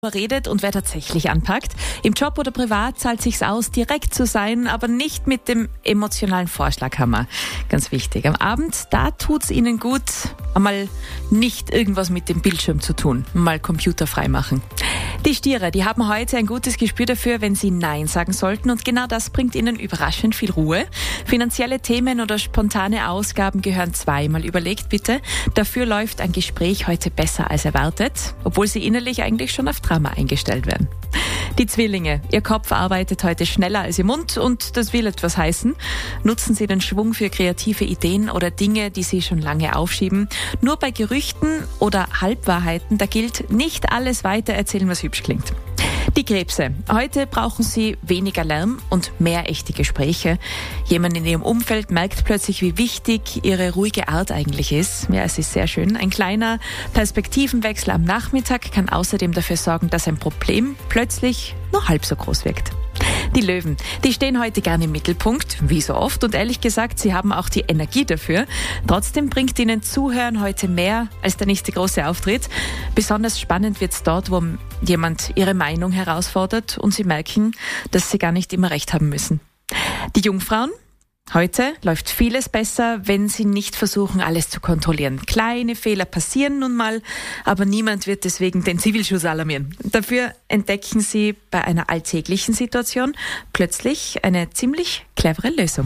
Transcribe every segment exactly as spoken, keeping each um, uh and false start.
redet und wer tatsächlich anpackt. Im Job oder privat zahlt sich's aus, direkt zu sein, aber nicht mit dem emotionalen Vorschlaghammer. Ganz wichtig. Am Abend, da tut's Ihnen gut, einmal nicht irgendwas mit dem Bildschirm zu tun, mal Computer frei machen. Die Stiere, die haben heute ein gutes Gespür dafür, wenn sie Nein sagen sollten, und genau das bringt ihnen überraschend viel Ruhe. Finanzielle Themen oder spontane Ausgaben gehören zweimal überlegt, bitte. Dafür läuft ein Gespräch heute besser als erwartet, obwohl sie innerlich eigentlich schon auf Drama eingestellt werden. Die Zwillinge, ihr Kopf arbeitet heute schneller als ihr Mund und das will etwas heißen. Nutzen Sie den Schwung für kreative Ideen oder Dinge, die Sie schon lange aufschieben. Nur bei Gerüchten oder Halbwahrheiten, da gilt, nicht alles weiter erzählen, was hübsch klingt. Die Krebse. Heute brauchen Sie weniger Lärm und mehr echte Gespräche. Jemand in Ihrem Umfeld merkt plötzlich, wie wichtig Ihre ruhige Art eigentlich ist. Ja, es ist sehr schön. Ein kleiner Perspektivenwechsel am Nachmittag kann außerdem dafür sorgen, dass ein Problem plötzlich nur halb so groß wirkt. Die Löwen, die stehen heute gerne im Mittelpunkt, wie so oft, und ehrlich gesagt, sie haben auch die Energie dafür. Trotzdem bringt ihnen Zuhören heute mehr als der nächste große Auftritt. Besonders spannend wird's dort, wo jemand ihre Meinung herausfordert und sie merken, dass sie gar nicht immer recht haben müssen. Die Jungfrauen? Heute läuft vieles besser, wenn Sie nicht versuchen, alles zu kontrollieren. Kleine Fehler passieren nun mal, aber niemand wird deswegen den Zivilschuss alarmieren. Dafür entdecken Sie bei einer alltäglichen Situation plötzlich eine ziemlich clevere Lösung.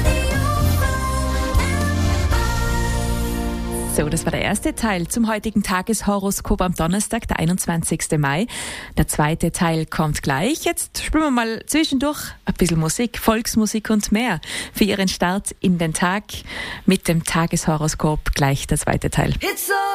So, das war der erste Teil zum heutigen Tageshoroskop am Donnerstag, der einundzwanzigsten Mai. Der zweite Teil kommt gleich. Jetzt spielen wir mal zwischendurch ein bisschen Musik, Volksmusik und mehr für Ihren Start in den Tag mit dem Tageshoroskop. Gleich der zweite Teil.